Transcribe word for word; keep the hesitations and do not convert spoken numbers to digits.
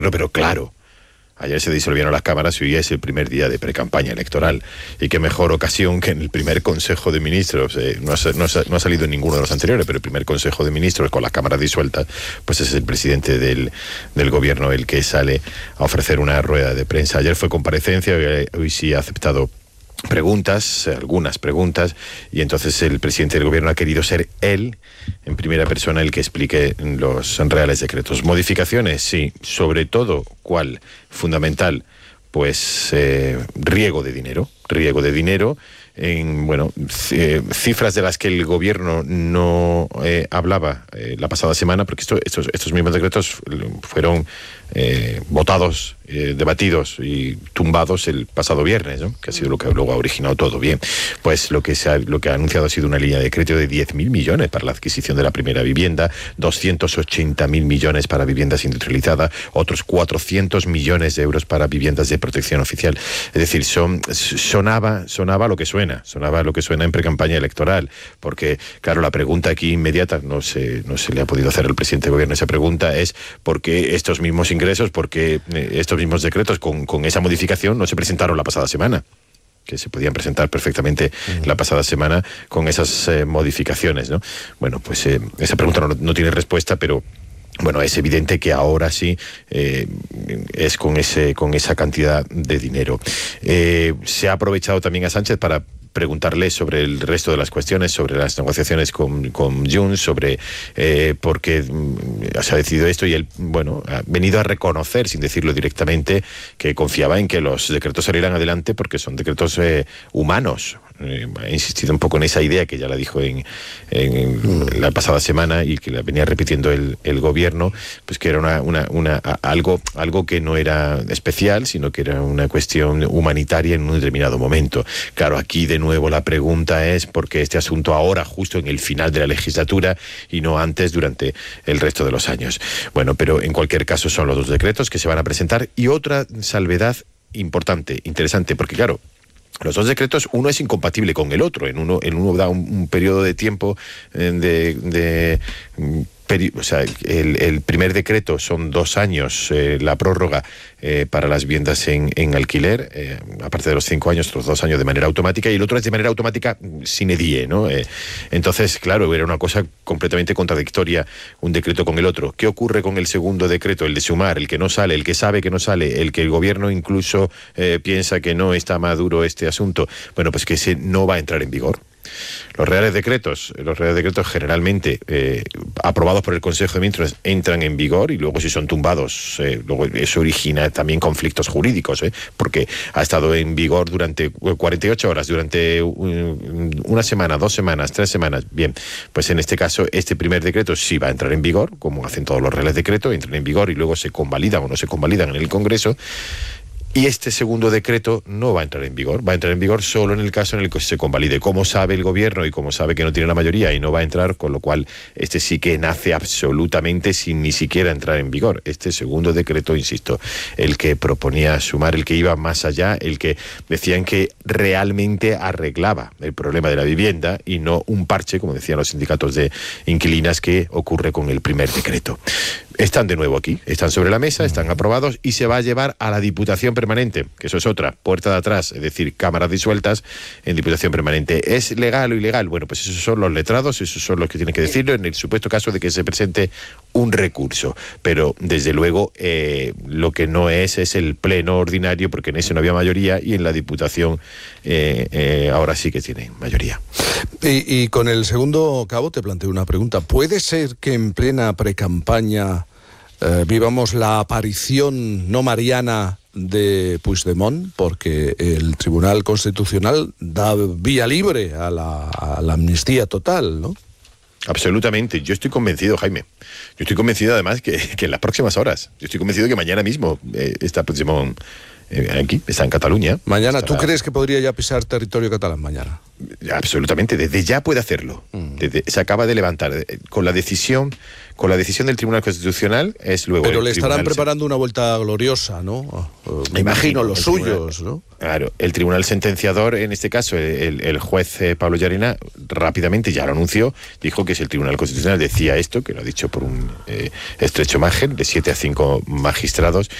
pero claro. Ayer se disolvieron las cámaras y hoy es el primer día de precampaña electoral. Y qué mejor ocasión que en el primer Consejo de Ministros, eh, no, ha, no, ha, no ha salido en ninguno de los anteriores, pero el primer Consejo de Ministros con las cámaras disueltas, pues es el presidente del, del gobierno el que sale a ofrecer una rueda de prensa. Ayer fue comparecencia, hoy, hoy sí ha aceptado preguntas, algunas preguntas, y entonces el presidente del gobierno ha querido ser él, en primera persona, el que explique los reales decretos. Modificaciones, sí, sobre todo, ¿cuál? Fundamental, pues eh, riego de dinero, riego de dinero, en, bueno, cifras de las que el gobierno no eh, hablaba eh, la pasada semana, porque esto, estos, estos mismos decretos fueron eh, votados, eh, debatidos y tumbados el pasado viernes, ¿no? Que ha sido lo que luego ha originado todo. Bien, pues lo que se ha, lo que ha anunciado ha sido una línea de crédito de diez mil millones para la adquisición de la primera vivienda, doscientos ochenta mil millones para viviendas industrializadas, otros cuatrocientos millones de euros para viviendas de protección oficial. Es decir, son, sonaba, sonaba lo que suena, sonaba lo que suena en precampaña electoral, porque, claro, la pregunta aquí inmediata, no se, no se le ha podido hacer al presidente de gobierno esa pregunta, es ¿por qué estos mismos ingresos, por qué estos mismos decretos con, con esa modificación no se presentaron la pasada semana? Que se podían presentar perfectamente uh-huh. la pasada semana con esas eh, modificaciones, ¿no? Bueno, pues eh, esa pregunta no, no tiene respuesta, pero bueno, es evidente que ahora sí eh, es con ese con esa cantidad de dinero. Eh, se ha aprovechado también a Sánchez para preguntarle sobre el resto de las cuestiones, sobre las negociaciones con, con Junts, sobre eh, por qué mm, se ha decidido esto, y él, bueno, ha venido a reconocer, sin decirlo directamente, que confiaba en que los decretos salieran adelante porque son decretos eh, humanos. Eh, ha insistido un poco en esa idea que ya la dijo en, en mm. la pasada semana y que la venía repitiendo el, el gobierno, pues que era una, una, una, algo, algo que no era especial, sino que era una cuestión humanitaria en un determinado momento. Claro, aquí de nuevo la pregunta es por qué este asunto ahora, justo en el final de la legislatura, y no antes durante el resto de los años. Bueno, pero en cualquier caso son los dos decretos que se van a presentar, y otra salvedad importante, interesante, porque claro, los dos decretos, uno es incompatible con el otro. En uno, en uno da un, un periodo de tiempo eh, de... de peri, o sea, el, el primer decreto son dos años, eh, la prórroga eh, para las viviendas en, en alquiler, eh, aparte de los cinco años, otros dos años de manera automática, y el otro es de manera automática sine die, ¿no? Eh, entonces, claro, era una cosa completamente contradictoria un decreto con el otro. ¿Qué ocurre con el segundo decreto, el de sumar, el que no sale, el que sabe que no sale, el que el gobierno incluso eh, piensa que no está maduro este asunto? Bueno, pues que ese no va a entrar en vigor. Los reales decretos, los reales decretos generalmente eh, aprobados por el Consejo de Ministros entran en vigor, y luego si son tumbados, eh, luego eso origina también conflictos jurídicos, eh, porque ha estado en vigor durante cuarenta y ocho horas, durante una semana, dos semanas, tres semanas. Bien, pues en este caso este primer decreto sí va a entrar en vigor, como hacen todos los reales decretos, entran en vigor y luego se convalidan o no se convalidan en el Congreso. Y este segundo decreto no va a entrar en vigor, va a entrar en vigor solo en el caso en el que se convalide. Como sabe el gobierno y como sabe que no tiene la mayoría y no va a entrar, con lo cual este sí que nace absolutamente sin ni siquiera entrar en vigor. Este segundo decreto, insisto, el que proponía sumar, el que iba más allá, el que decían que realmente arreglaba el problema de la vivienda y no un parche, como decían los sindicatos de inquilinas, que ocurre con el primer decreto. Están de nuevo aquí, están sobre la mesa, están aprobados y se va a llevar a la Diputación Permanente, que eso es otra, puerta de atrás, es decir, cámaras disueltas en Diputación Permanente. ¿Es legal o ilegal? Bueno, pues esos son los letrados, esos son los que tienen que decirlo en el supuesto caso de que se presente un recurso. Pero, desde luego, eh, lo que no es es el pleno ordinario, porque en ese no había mayoría, y en la Diputación eh, eh, ahora sí que tienen mayoría. Y, y con el segundo cabo te planteo una pregunta. ¿Puede ser que en plena precampaña eh, vivamos la aparición no mariana de Puigdemont, porque el Tribunal Constitucional da vía libre a la, a la amnistía total, ¿no? Absolutamente, yo estoy convencido, Jaime. Yo estoy convencido además que, que en las próximas horas, yo estoy convencido que mañana mismo eh, está Puigdemont eh, aquí, está en Cataluña. Mañana, estará... ¿tú crees que podría ya pisar territorio catalán mañana? Absolutamente, desde ya puede hacerlo. Mm. Desde, se acaba de levantar con la decisión, con la decisión del Tribunal Constitucional es luego. Pero le estarán Tribunal preparando se... una vuelta gloriosa, ¿no? Me imagino, imagino los suyos, ¿no? Claro, el tribunal sentenciador, en este caso, el, el juez eh, Pablo Llarena, rápidamente ya lo anunció, dijo que si el Tribunal Constitucional decía esto, que lo ha dicho por un eh, estrecho margen de siete a cinco magistrados,